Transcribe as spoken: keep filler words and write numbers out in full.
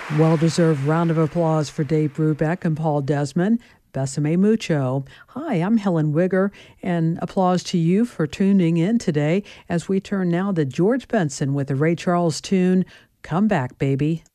Well-deserved round of applause for Dave Brubeck and Paul Desmond. Besame mucho. Hi, I'm Helen Wigger, and applause to you for tuning in today as we turn now to George Benson with the Ray Charles tune, Come Back, Baby.